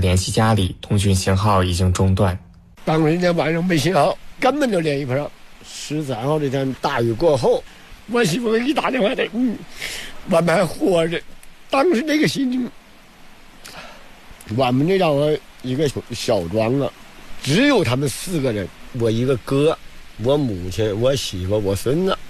联系家里，通讯信号已经中断。 当时那天晚上没信号，根本就联系不上。13号这天大雨过后，我媳妇给你打电话的，我们还活着。当时那个心情，我们这叫一个小庄啊，只有他们4个人，我一个哥，我母亲，我媳妇，我孙子。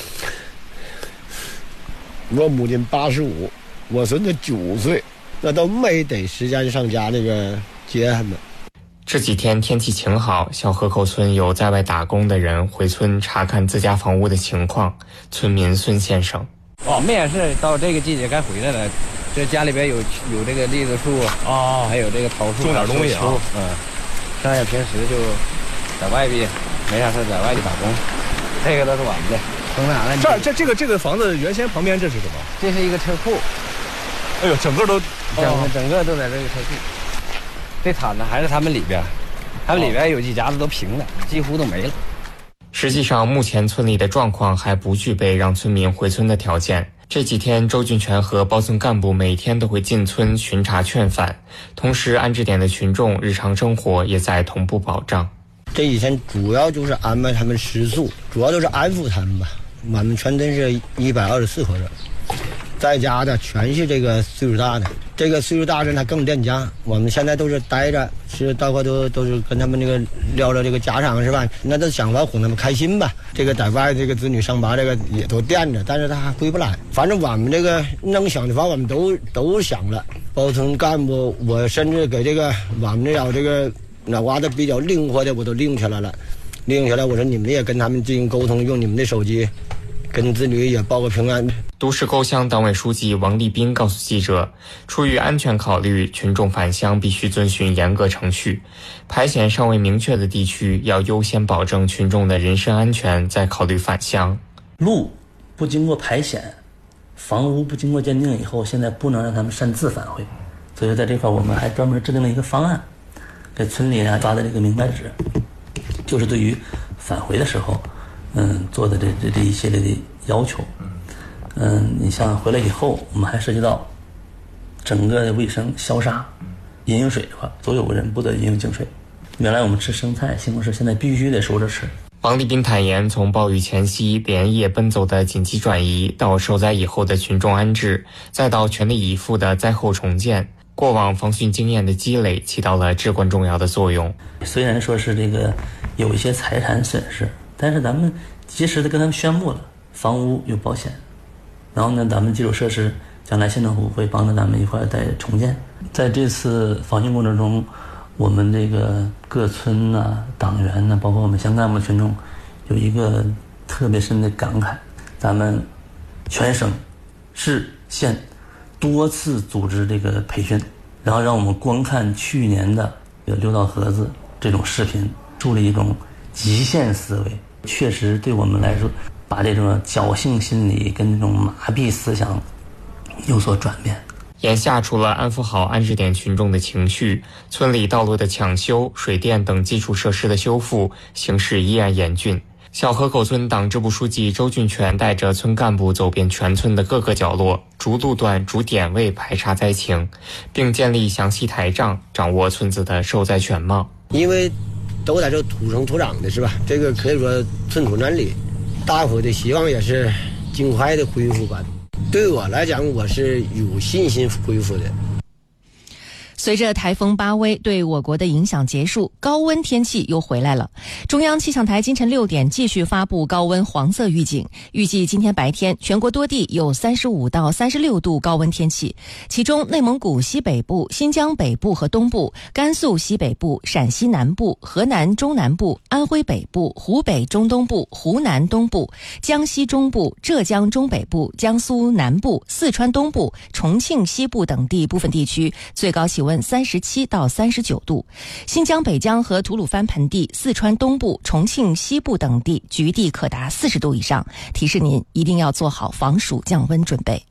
我母亲85，我孙子9岁，那都没得时间上家那个接他们。 这几天天气晴好，小河口村有在外打工的人回村查看自家房屋的情况。村民孙先生： 我们也是到这个季节该回来了，这家里边有这个栗子树啊，还有这个桃树， 种点东西啊。 剩下平时就在外边没啥事，在外地打工。这个都是我们的。 这个房子原先旁边这是什么？ 这是一个车库。 哎呦，整个都在这个车库。最惨的还是他们里边，他们里边有几家子都平了，几乎都没了。 实际上，目前村里的状况还不具备让村民回村的条件。这几天，周俊全和包村干部每天都会进村巡查劝返，同时安置点的群众日常生活也在同步保障。 这几天主要就是安排他们食宿，主要就是安抚他们吧。我们全村是124口人，在家的全是这个岁数大的。这个岁数大的他更恋家，我们现在都是待着，是到会都是跟他们这个聊聊这个家常是吧？那都想法哄他们开心吧。这个在外这个子女上班这个也都惦着，但是他还回不来。反正我们这个能想的法我们都想了。包村干部，我甚至给这个我们这个脑瓜子比较灵活的我都拎起来了，我说你们也跟他们进行沟通，用你们的手机跟子女也报个平安。 都市沟乡党委书记王立斌告诉记者，出于安全考虑，群众返乡必须遵循严格程序，排险尚未明确的地区要优先保证群众的人身安全，再考虑返乡。 路不经过排险，房屋不经过鉴定以后，现在不能让他们擅自返回，所以在这块我们还专门制定了一个方案，给村里发的这个明白纸，就是对于返回的时候做的这一系列的要求。你像回来以后，我们还涉及到整个的卫生消杀、饮用水的话，所有人不得饮用净水。原来我们吃生菜、西红柿，现在必须得熟着吃。 王立斌坦言，从暴雨前夕连夜奔走的紧急转移，到受灾以后的群众安置，再到全力以赴的灾后重建，过往防汛经验的积累起到了至关重要的作用。 虽然说是这个有一些财产损失，但是咱们及时的跟他们宣布了，房屋有保险。然后呢，咱们基础设施将来县政府会帮着咱们一块再重建。在这次防汛过程中，我们这个各村党员包括我们乡干部群众有一个特别深的感慨，咱们全省市县多次组织这个培训，然后让我们观看去年的六道河子这种视频，树立一种极限思维，确实对我们来说把这种侥幸心理跟这种麻痹思想有所转变。 眼下除了安抚好安置点群众的情绪，村里道路的抢修、水电等基础设施的修复形势依然严峻。小河口村党支部书记周俊全带着村干部走遍全村的各个角落，逐路段、逐点位排查灾情，并建立详细台账，掌握村子的受灾全貌。 因为都在这土生土长的是吧？这个可以说寸土难里，大伙的希望也是尽快的恢复吧。对我来讲，我是有信心恢复的。 随着台风巴威对我国的影响结束，高温天气又回来了。中央气象台今晨6点继续发布高温黄色预警，预计今天白天全国多地有35到36度高温天气，其中内蒙古西北部、新疆北部和东部、甘肃西北部、陕西南部、河南中南部、安徽北部、湖北中东部、湖南东部、江西中部、浙江中北部、江苏南部、四川东部、重庆西部等地部分地区最高气温37到39度，新疆北疆和吐鲁番盆地、四川东部、重庆西部等地局地可达40度以上，提示您一定要做好防暑降温准备。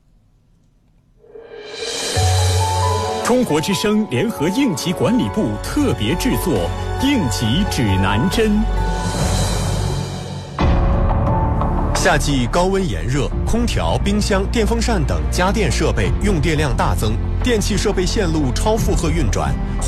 中国之声联合应急管理部特别制作应急指南针。 夏季高温炎热，空调、冰箱、电风扇等家电设备用电量大增，电气设备线路超负荷运转，